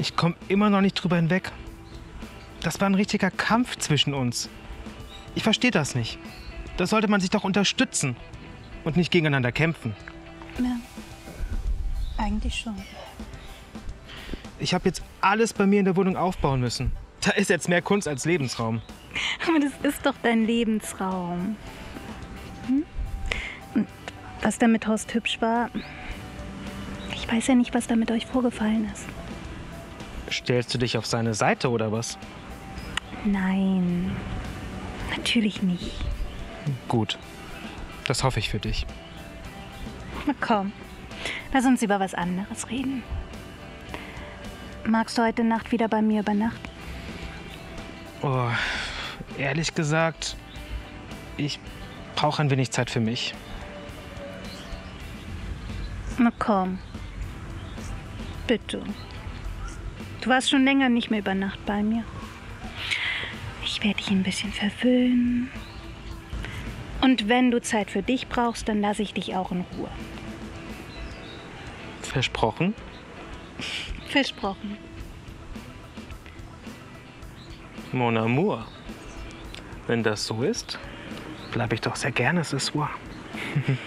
Ich komme immer noch nicht drüber hinweg. Das war ein richtiger Kampf zwischen uns. Ich verstehe das nicht. Da sollte man sich doch unterstützen und nicht gegeneinander kämpfen. Ja, eigentlich schon. Ich habe jetzt alles bei mir in der Wohnung aufbauen müssen. Da ist jetzt mehr Kunst als Lebensraum. Aber das ist doch dein Lebensraum. Hm? Und was da mit Horst hübsch war, ich weiß ja nicht, was da mit euch vorgefallen ist. Stellst du dich auf seine Seite oder was? Nein, natürlich nicht. Gut, das hoffe ich für dich. Na komm, lass uns über was anderes reden. Magst du heute Nacht wieder bei mir übernachten? Oh, ehrlich gesagt, ich brauche ein wenig Zeit für mich. Na komm, bitte. Du warst schon länger nicht mehr über Nacht bei mir. Ich werde dich ein bisschen verwöhnen. Und wenn du Zeit für dich brauchst, dann lasse ich dich auch in Ruhe. Versprochen? Versprochen. Mon amour. Wenn das so ist, bleibe ich doch sehr gerne ce soir.